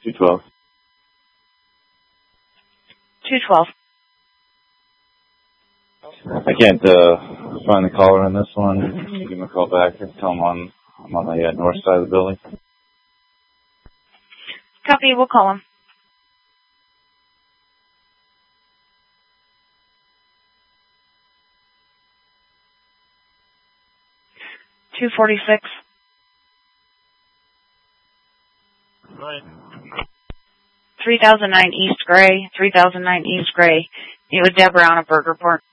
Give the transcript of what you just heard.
212. 212. I can't find the caller on this one. Give him a call back and tell him I'm on the north side of the building. Copy, we'll call him. $246. Right. 3009 East Gray. 3009 East Gray. It was Deborah on a burger port.